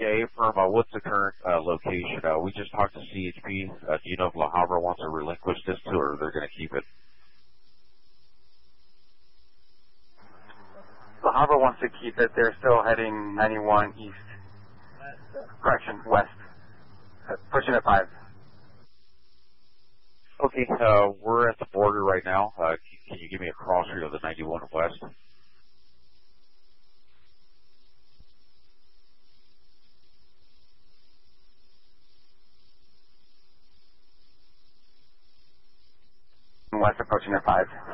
Yeah, Affirm, what's the current location? We just talked to CHP. Do you know if La Habra wants to relinquish this to, or they're going to keep it? La Habra wants to keep it. They're still heading 91 east. Correction, west. Pushing at 5. Okay, we're at the border right now. Can you give me a cross route of the 91 west? West approaching at 5.